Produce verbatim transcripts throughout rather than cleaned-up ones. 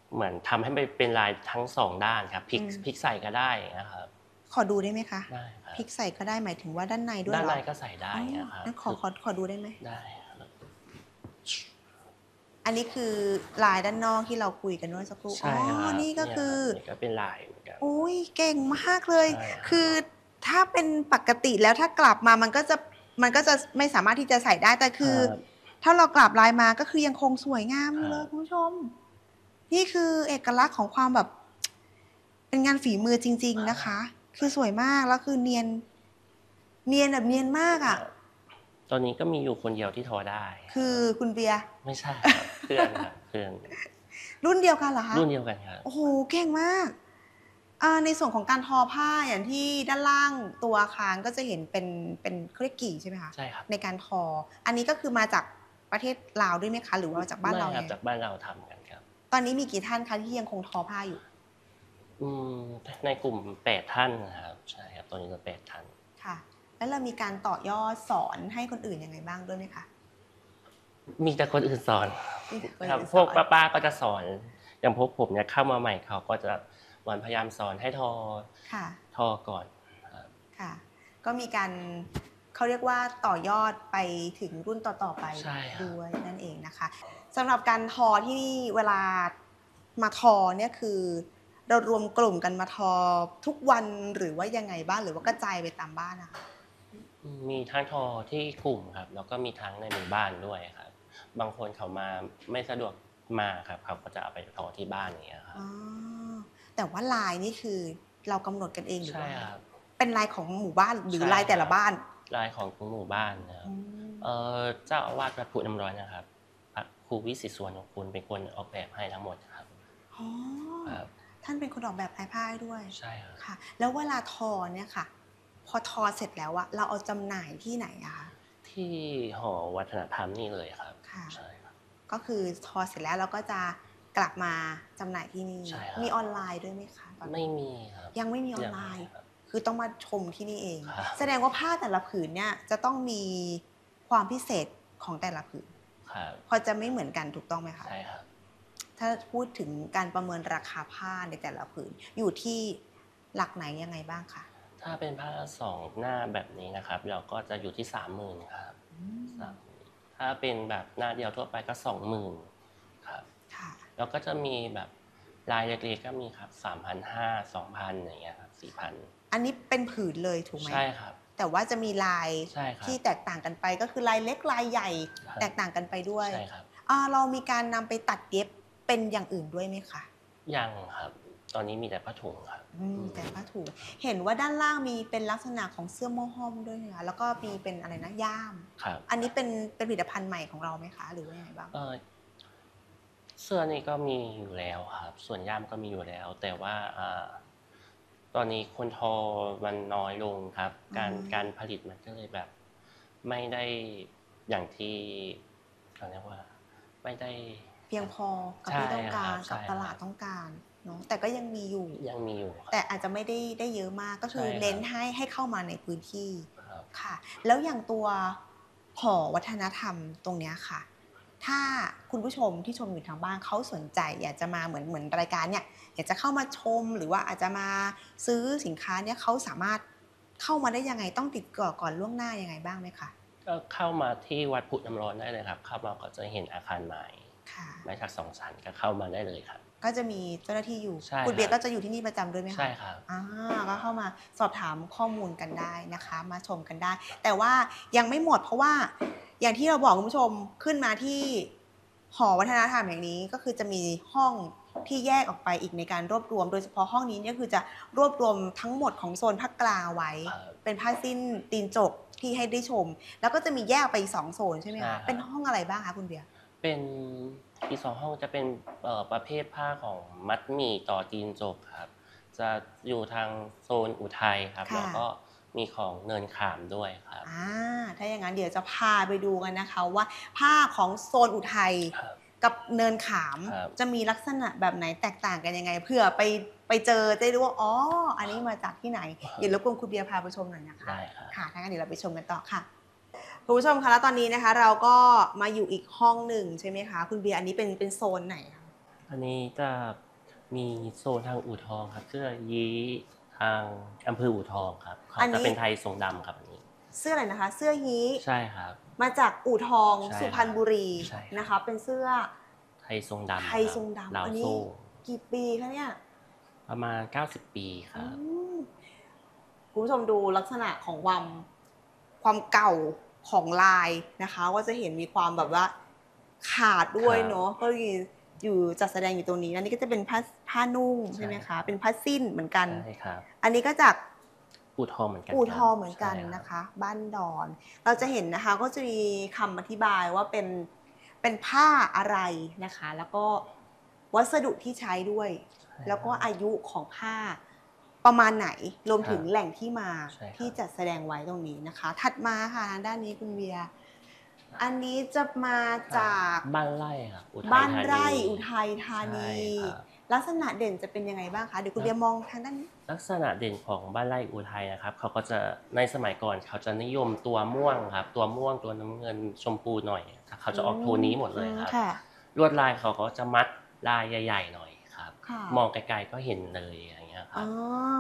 เหมือนทำให้มันเป็นลายทั้งสองด้านครับพลิกพลิกใส่ก็ได้นะครับขอดูได้ไหมคะได้ครับพลิกใส่ก็ได้หมายถึงว่าด้านในด้วยด้านในเหรอก็ใส่ได้อ๋อนะครับงั้นขอคือขอขอดูได้ไหมได้ครับอันนี้คือลายด้านนอกที่เราคุยกันเมื่อสักครู่อ๋อใช่ครับนี่ก็เนี่ยคือครับนี่ก็เป็นลายเหมือนกันอุ๊ยเก่งมากเลยใช่ครับคือถ้าเป็นปกติแล้วถ้ากลับมามันก็จะมันก็จะไม่สามารถที่จะใส่ได้แต่คคือรับถ้าเรากลับลายมาก็คือยังคงสวยงามคอยู่รับเลยคุณผู้ชมนี่คือเอกลักษณ์ของความแบบเป็นงานฝีมือจริงๆนะคะคือสวยมากแล้วคือเนียนเนียนแบบเนียนมากอะครับตอนนี้ก็มีอยู่คนเดียวที่ทอได้คือคุณเบียร์ไม่ใช่ครับเพื่อนครับเพื่อนรุ่นเดียวกันเหรอคะรุ่นเดียวกันครับโอ้โฮเก่งมากอ่าในส่วนของการทอผ้าอย่างที่ด้านล่างตัวอาคารก็จะเห็นเป็นเป็นเขาเรียกกี่ใช่ไหมคะใช่ครับในการทออันนี้ก็คือมาจากประเทศลาวด้วยไหมคะหรือว่ามาจากบ้านไม่เราเลยครับจากบ้านเราทำกันครับตอนนี้มีกี่ท่านคะที่ยังคงทอผ้าอยู่อืมในกลุ่มแปดท่านนะครับใช่ครับตอนนี้เราแปดท่านค่ะแล้วเรามีการต่อยอดสอนให้คนอื่นยังไงบ้างด้วยไหมคะมีแต่คนอื่นสอนมีแต่คนครับอื่นสอนพวกป้าๆก็จะสอนอย่างพวกผมเนี่ยเข้ามาใหม่เขาก็จะเหมือนพยายามสอนให้ทอค่ะทอก่อนครับค่ะก็มีการเขาเรียกว่าต่อยอดไปถึงรุ่นต่อๆไปใช่ครับด้วยนั่นเองนะคะสำหรับการทอที่เวลามาทอเนี่ยคือเรารวมกลุ่มกันมาทอทุกวันหรือว่ายังไงบ้างหรือว่ากระจายไปตามบ้านนะคะมีทั้งทอที่กลุ่มครับแล้วก็มีทั้งในหมู่บ้านด้วยครับบางคนเขามาไม่สะดวกมาครับเขาก็จะเอาไปทอที่บ้านอย่างเงี้ยครับอ๋อแต่ว่าลายนี่คือเรากำหนดกันเองหรือใช่ว่าครับเป็นลายของหมู่บ้านหรือใช่ลายแต่ครับละบ้านลายของหมู่บ้านนะครับอืมเอ่อเจ้าอาวาสวัดพุน้ำร้อนนะครับพระครูวิสิตสุวรรณคุณเป็นคนออกแบบให้ทั้งหมดครับอ๋อครับท่านเป็นคนออกแบบลายผ้าให้ด้วยใช่ครับค่ะแล้วเวลาทอเนี่ยค่ะพอทอเสร็จแล้วอะเราเอาจำหน่ายที่ไหนอะคะที่หอวัฒนธรรมนี่เลยครับค่ะใช่ครับก็คือทอเสร็จแล้วเราก็จะกลับมาจำหน่ายที่นี่ใช่ครับมีออนไลน์ด้วยไหมคะตอนนี้ไม่มีครับยังไม่มีออนยังไลน์ครับคือต้องมาชมที่นี่เองครับแสดงว่าผ้าแต่ละผืนเนี่ยจะต้องมีความพิเศษของแต่ละผืนครับพอจะไม่เหมือนกันถูกต้องไหมคะใช่ครับถ้าพูดถึงการประเมินราคาผ้าในแต่ละผืนอยู่ที่หลักไหนยังไงบ้างคะถ้าเป็นผ้าสองหน้าแบบนี้นะครับเราก็จะอยู่ที่สามหมื่นครับอืมสามถ้าเป็นแบบหน้าเดียวทั่วไปก็สองหมื่นครับค่ะแล้วก็จะมีแบบลายเล็กๆก็มีครับสามพันห้าสองพันอย่างเงี้ยครับสี่พันอันนี้เป็นผืนเลยถูกไหมใช่ครับแต่ว่าจะมีลายใช่ครับที่แตกต่างกันไปก็คือลายเล็กลายใหญ่ครับแตกต่างกันไปด้วยใช่ครับอ่าเรามีการนำไปตัดเย็บเป็นอย่างอื่นด้วยไหมคะยังครับตอนนี้มีแต่ผ้าถุงครับอืมอืมแต่ผ้าถุงเห็นว่าด้านล่างมีเป็นลักษณะของเสื้อโม่ห้อมด้วยนะคะแล้วก็มีเป็นอะไรนะย่ามครับอันนี้เป็นเป็นผลิตภัณฑ์ใหม่ของเราไหมคะหรือว่ายังไงบ้างเอ่อ เสื้อนี่ก็มีอยู่แล้วครับส่วนย่ามก็มีอยู่แล้วแต่ว่าอ่าตอนนี้คนทอมันน้อยลงครับอืการมการผลิตมันก็เลยแบบไม่ได้อย่างที่เขาเรียกว่าไม่ได้เพียงพอกับใช่ที่ต้องคการรับใช่กับตลาดครับต้องการเนาะแต่ก็ยังมีอยู่ยังมีอยู่ครับแต่อาจจะไม่ได้ได้เยอะมากก็คือใช่คเน้นรับให้ให้เข้ามาในพื้นที่ครับค่ะแล้วอย่างตัวหอวัฒนธรรมตรงเนี้ยค่ะถ้าคุณผู้ชมที่ชมอยู่ทางบ้านเขาสนใจอยากจะมาเหมือนเหมือนรายการเนี่ยอยากจะเข้ามาชมหรือว่าอาจจะมาซื้อสินค้าเนี่ยเขาสามารถเข้ามาได้ยังไงต้องติดต่อก่อนล่วงหน้ายังไงบ้างไหมคะก็เข้ามาที่วัดพุน้ำร้อนได้เลยครับเข้ามาก็จะเห็นอาคารไม้ค่ะไม้สักสองชั้นก็เข้ามาได้เลยครับก็จะมีเจ้าหน้าที่อยู่ใช่คุณเบียร์ครับก็จะอยู่ที่นี่ประจำด้วยไหมคะใช่ครับอาก็เข้ามาสอบถามข้อมูลกันได้นะคะ มาชมกันได้ แต่ว่ายังไม่หมดเพราะว่าอย่างที่เราบอกคุณผู้ชมขึ้นมาที่หอวัฒนธรรมแห่งนี้ก็คือจะมีห้องที่แยกออกไปอีกในการรวบรวม โดยเฉพาะห้องนี้เนี่ยคือจะรวบรวมทั้งหมดของโซนภาคกลางไว้ครับเป็นผ้าสิ้นตีนจกที่ให้ได้ชม แล้วก็จะมีแยกไปอีกสองโซนใช่ไหมใช่คะครับเป็นห้องอะไรบ้างคะคุณเบียร์เป็นอีกสองห้องจะเป็นเอ่อประเภทผ้าของมัดหมี่ต่อตีนจกครับจะอยู่ทางโซนอุทัยครับแล้วค่ะก็มีของเนินขามด้วยครับอ่าถ้าอย่างนั้นเดี๋ยวจะพาไปดูกันนะคะว่าผ้าของโซนอุทัยครับกับเนินขามครับจะมีลักษณะแบบไหนแตกต่างกันยังไงเผื่อไปไปเจอจะได้รู้ว่าอ๋ออันนี้มาจากที่ไหนเดี๋ยวรบกวนคุณเบียร์พาไปชมหน่อยนะคะได้ครับค่ะถ้างั้นเดี๋ยวเราไปชมกันต่อค่ะคุณผู้ชมคะแล้วตอนนี้นะคะเราก็มาอยู่อีกห้องหนึ่งใช่ไหมคะคุณเบียร์อันนี้เป็นเป็นโซนไหนคะอันนี้จะมีโซนทางอู่ทองครับเสื้อยี้ทางอำเภออู่ทองครับเขาจะเป็นไทยทรงดำครับอันนี้เสื้ออะไรนะคะ เสื้อฮี้ใช่ครับมาจากอู่ทองสุพรรณบุรีใช่ครับนะคะ เป็นเสื้อไทยทรงดำไทยทรงดำลาวอันนี้โซ่กี่ปีคะเนี่ยประมาณเก้าสิบปีครับอืมคุณผู้ชมดูลักษณะของความความเก่าของลายนะคะว่าจะเห็นมีความแบบว่าขาดด้วยครับเนาะก็อยู่จัดแสดงอยู่ตรงนี้อันนี้ก็จะเป็นผ้าผ้านุ่งใช่ใช่ไหมครัคะบเป็นผ้าสิ้นเหมือนกันใช่ครับอันนี้ก็จากอู่ทองเหมือนกันอู่ทองเหมือนกันใช่รับนะคะ บ้านดอน เราจะเห็นนะคะก็จะมีคำอธิบายว่าเป็นเป็นผ้าอะไรนะคะ แล้วก็วัสดุที่ใช้ด้วย แล้วก็อายุของผ้าประมาณไหนรวมถึงแหล่งที่มาที่จัดแสดงไว้ตรงนี้นะคะ ถัดมาค่ะทางด้านนี้คุณเบียร์อันนี้จะมาจากบ้านไร่ครับอุทัยบ้านธานีไร่อุทัยธานีใช่ครับลักษณะเด่นจะเป็นยังไงบ้างคะเดี๋ยวคุณเบียร์มองทางด้านนี้ลักษณะเด่นของบ้านไร่อุทัยนะครับเขาก็จะในสมัยก่อนเขาจะนิยมตัวม่วงครับตัวม่วงตัวน้ำเงินชมพูหน่อยเขาจะออกโทนนี้หมดเลยครับค่ะลวดลายเขาก็จะมัดลายใหญ่ๆหน่อยครับค่ะมองไกลๆก็เห็นเลยอย่างเงี้ยคอ๋รัอบ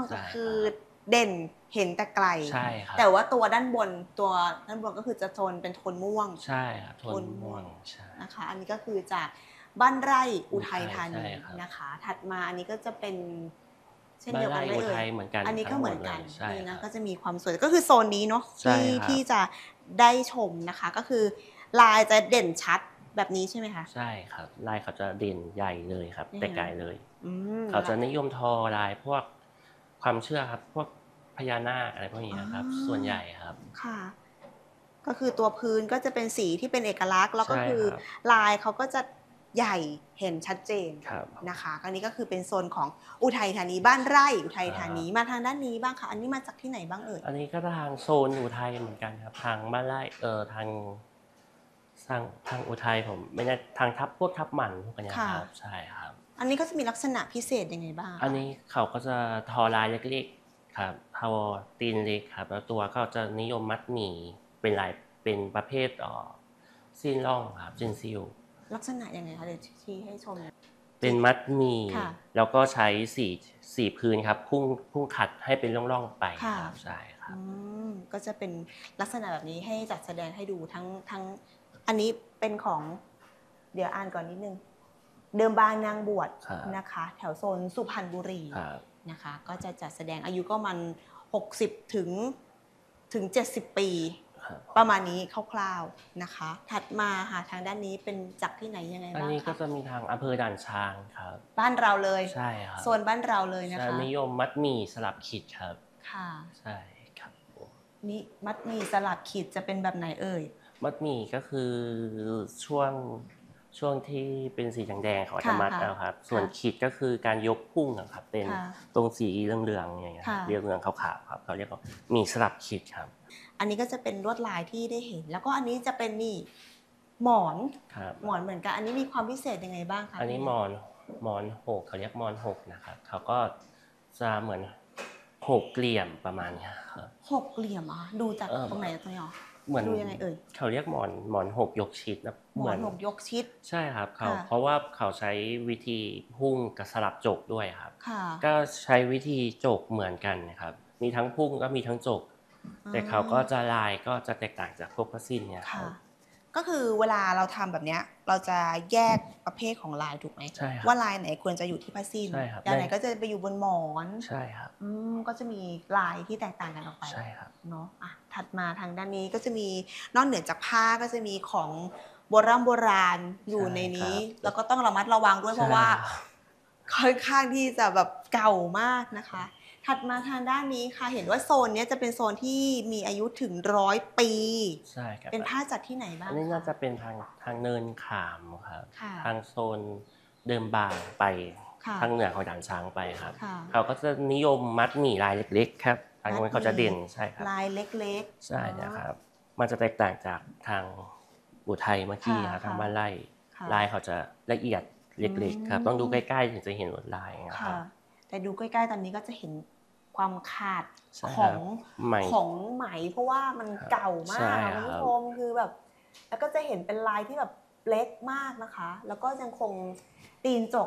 ใช่ก็ครับคือเด่นเห็นแต่ไกลใช่ครับแต่ว่าตัวด้านบนตัวด้านบนก็คือจะโทนเป็นโทนม่วงใช่ครับโทโทนนม่ม่ววงงใช่นะคะ อันนี้ก็คือจากบ้านไร่อุทัยธานีใช่ครับนะคะ ถัดมาอันนี้ก็จะเป็นเช่นบ้าเดีนยวกัไร่นไหมอุเอ่ทัยยเหมือนกันอันนี้ก็เหมือนกันใช่นี่ครันะบก็จะมีความสวยก็คือโซนนี้เนาะใช่ที่ครับที่จะได้ชมนะคะ ก็คือลายจะเด่นชัดแบบนี้ใช่ไหมคะใช่ครับลายเขาจะเด่นใหญ่เลยครับอืมแต่ไกลเลยอืมเขาจะนิยมทอลายพวกความเชื่อครับ พวกพญานาคอะไรพวกนี้ครับอ๋อส่วนใหญ่ครับค่ะ ก็คือตัวพื้นก็จะเป็นสีที่เป็นเอกลักษณ์ แล้วก็ใช่คือครับลายเขาก็จะใหญ่เห็นชัดเจนครับนะคะอันนี้ก็คือเป็นโซนของอุทัยธานีบ้านไร่อุทัยธานีครับมาทางด้านนี้บ้างค่ะ อันนี้มาจากที่ไหนบ้างเอ่ยอันนี้ก็ทางโซนอุทัยเหมือนกันครับ ทางบ้านไร่เออทางทางทางอุทัยผมไม่แน่ทางทับพวกทับหมันพวกนี้ครับใช่ครับอันนี้ก็จะมีลักษณะพิเศษยังไงบ้างคะอันนี้เขาก็จะทอลายเล็กๆครับทอตีนเล็กครับ แล้วตัวก็จะนิยมมัดหมี่เป็นลายเป็นประเภทเอ่อสิ้นร่องครับจินซิลลักษณะยังไงคะเดี๋ยวชี้ให้ชมเป็นมัดหมี่ค่ะแล้วก็ใช้สีสีพื้นครับพุ่งพุ่งขัดให้เป็นร่องๆไปคค่ะรับใช่ครับอืมก็จะเป็นลักษณะแบบนี้ให้จัดแสดงให้ดูทั้งทั้งอันนี้เป็นของเดี๋ยวอ่านก่อนนิดนึง เดิมบางนางบวชครับนะคะ แถวโซนสุพรรณบุรีครับนะคะ ก็จะจัดแสดงอายุก็มันหกสิบถึงถึงเจ็ดสิบปีครับประมาณนี้คร่าวๆนะคะ ถัดมาค่ะทางด้านนี้เป็นจากที่ไหนยังไงอันบ้างนี้ก็คะจะมีทางอำเภอด่านช้างครับบ้านเราเลยใช่ครับโซนบ้านเราเลยนะใช่คะนิยมมัดหมี่สลับขีดครับค่ะใช่ครับผมนี่มัดหมีสลับขีดจะเป็นแบบไหนเอ่ยมัดหมี่ก็คือช่วงช่วงที่เป็นสีแดงๆเขาจะมัดค่ะเอาครับ ส่วนค่ะขีดก็คือการยกพุ่งอะครับ เป็นค่ะตรงสีเหลืองๆอย่างเงี้ยครับค่ะเรียกเหลืองๆขาวๆครับเขาเรียกว่าหมี่สลับขีดครับอันนี้ก็จะเป็นลวดลายที่ได้เห็น แล้วก็อันนี้จะเป็นนี่หมอนครับหมอนเหมือนกัน อันนี้มีความพิเศษยังไงบ้างคะอันนี้มอนมอนหกเขาเรียกมอนหกนะครับเขาก็จะเหมือนหกเหลี่ยมประมาณเนี้ยครับหกเหลี่ยมอ่ะดูจากเออตรงไหนตรงนี้หรอเหมือนดูยังไงเอ่ยเขาเรียกหมอนหมอนหกยกชิดนะหมอนหกยกชิดใช่ครับเขาค่ะเพราะว่าเขาใช้วิธีพุ่งกับสลับจกด้วยครับค่ะก็ใช้วิธีจกเหมือนกันนะครับ มีทั้งพุ่งก็มีทั้งจก แต่เขาก็จะลายก็จะแตกต่างจากพวกผ้าสิ้นเนี่ยคค่ะรับก็คือเวลาเราทำแบบเนี้ยเราจะแยกประเภทของลายถูกไหมใช่ครับว่าลายไหนควรจะอยู่ที่ผ้าสิ้นใช่ครับลายไหนก็จะไปอยู่บนหมอนใช่ครับอืมก็จะมีลายที่แตกต่างกันออกไปใช่ครับเนาะอ่ะถัดมาทางด้านนี้ก็จะมีนอกเหนือจากผ้าก็จะมีของโบราณโบราณอยู่ในนี้ใช่ครับแล้วก็ต้องระมัดระวังด้วยเพราะว่า ค่อนข้างที่จะแบบเก่ามากนะคะ ถัดมาทางด้านนี้ค่ะ เห็นว่าโซนเนี้ยจะเป็นโซนที่มีอายุถึงร้อยปีใช่ครับเป็นผ้าจากที่ไหนบ้างอันนี้คน่าจะเป็นทางทางเนินขามครับค่ะทางโซนเดิมบางไปค่ะทางเหนือของด่านช้างไปครับค่ะเขาก็จะนิยมมัดหมี่ลายเล็กๆครับ ทางมัดหโน้มี่นเขาจะเด่นใช่ครับลายเล็กๆใช่นะครับ มันจะแตกต่างจากทางอุทัยเมื่อกี้ค่ะครับทางค่ะบ้านไร่ค่ะลายเขาจะละเอียดเล็กๆ ครับอืมต้องดูใกล้ๆถึงจะเห็นลวดลายนะคค่ะรับแต่ดูใกล้ๆตอนนี้ก็จะเห็นความขาดใช่ขครัอบ งไหมของไหมเพราะว่ามันครับเก่ามากใช่อะครัคุณบผู้ชมคือแบบ แล้วก็จะเห็นเป็นลายที่แบบเล็กมากนะคะ แล้วก็ยังคงตีนจก